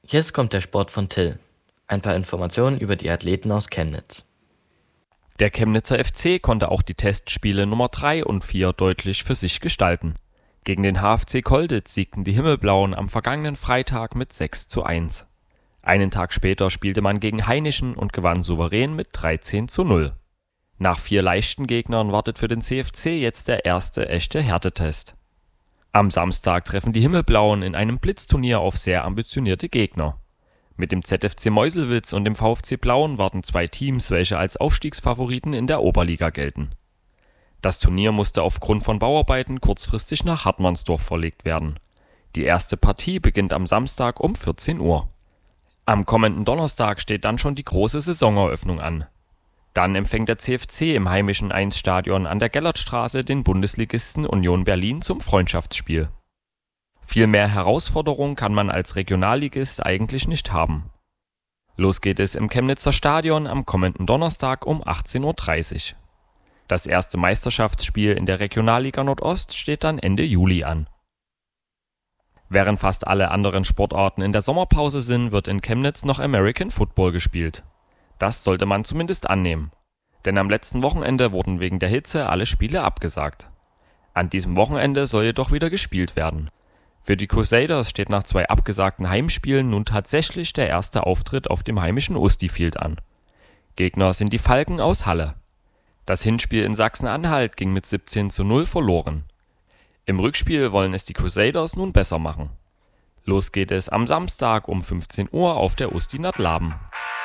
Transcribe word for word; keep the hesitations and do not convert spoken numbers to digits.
Jetzt kommt der Sport von Till. Ein paar Informationen über die Athleten aus Chemnitz. Der Chemnitzer F C konnte auch die Testspiele Nummer drei und vier deutlich für sich gestalten. Gegen den H F C Kolditz siegten die Himmelblauen am vergangenen Freitag mit sechs zu eins. Einen Tag später spielte man gegen Hainischen und gewann souverän mit dreizehn zu null. Nach vier leichten Gegnern wartet für den C F C jetzt der erste echte Härtetest. Am Samstag treffen die Himmelblauen in einem Blitzturnier auf sehr ambitionierte Gegner. Mit dem Z F C Meuselwitz und dem VfC Plauen warten zwei Teams, welche als Aufstiegsfavoriten in der Oberliga gelten. Das Turnier musste aufgrund von Bauarbeiten kurzfristig nach Hartmannsdorf verlegt werden. Die erste Partie beginnt am Samstag um vierzehn Uhr. Am kommenden Donnerstag steht dann schon die große Saisoneröffnung an. Dann empfängt der C F C im heimischen eins Stadion an der Gellertstraße den Bundesligisten Union Berlin zum Freundschaftsspiel. Viel mehr Herausforderung kann man als Regionalligist eigentlich nicht haben. Los geht es im Chemnitzer Stadion am kommenden Donnerstag um achtzehn Uhr dreißig. Das erste Meisterschaftsspiel in der Regionalliga Nordost steht dann Ende Juli an. Während fast alle anderen Sportarten in der Sommerpause sind, wird in Chemnitz noch American Football gespielt. Das sollte man zumindest annehmen. Denn am letzten Wochenende wurden wegen der Hitze alle Spiele abgesagt. An diesem Wochenende soll jedoch wieder gespielt werden. Für die Crusaders steht nach zwei abgesagten Heimspielen nun tatsächlich der erste Auftritt auf dem heimischen Usti Field an. Gegner sind die Falken aus Halle. Das Hinspiel in Sachsen-Anhalt ging mit siebzehn zu null verloren. Im Rückspiel wollen es die Crusaders nun besser machen. Los geht es am Samstag um fünfzehn Uhr auf der Usti Nadlaben.